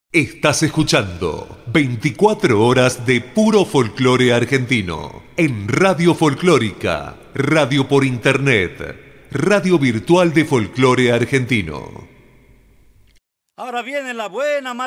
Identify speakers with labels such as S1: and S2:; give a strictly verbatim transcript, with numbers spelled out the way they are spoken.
S1: Estás escuchando veinticuatro horas de puro folclore argentino en Radio Folclórica, radio por internet, radio virtual de folclore argentino.
S2: Ahora viene la buena